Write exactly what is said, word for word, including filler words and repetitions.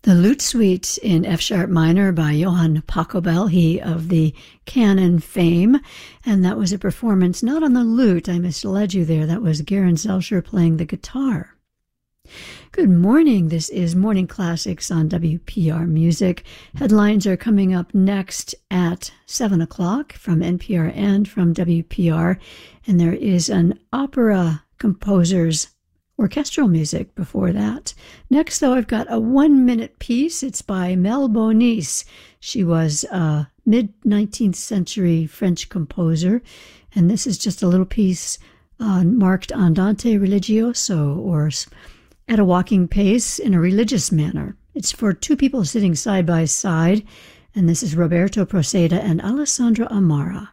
The Lute Suite in F-sharp minor by Johann Pachelbel, he of the canon fame, and that was a performance not on the lute. I misled you there. That was Garen Zelscher playing the guitar. Good morning. This is Morning Classics on W P R Music. Headlines are coming up next at seven o'clock from N P R and from W P R, and there is an opera composer's orchestral music before that. Next, though, I've got a one-minute piece. It's by Mel Bonis. She was a mid-nineteenth century French composer, and this is just a little piece uh, marked Andante Religioso, or at a walking pace in a religious manner. It's for two people sitting side by side, and this is Roberto Proceda and Alessandra Amara.